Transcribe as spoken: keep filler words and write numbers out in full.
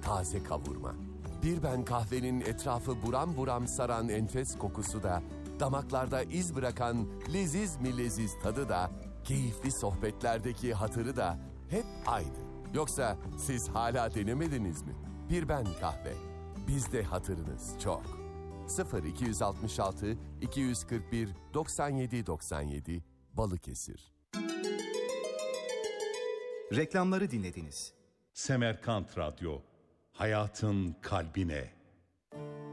taze kavurma. Bir Ben kahvenin etrafı buram buram saran enfes kokusu da, damaklarda iz bırakan leziz mi leziz tadı da, keyifli sohbetlerdeki hatırı da hep aynı. Yoksa siz hala denemediniz mi? Bir Ben kahve. Bizde hatırınız çok. sıfır iki altı altı iki kırk bir doksan yedi doksan yedi Balıkesir. Reklamları dinlediniz. Semerkant Radyo, hayatın kalbine.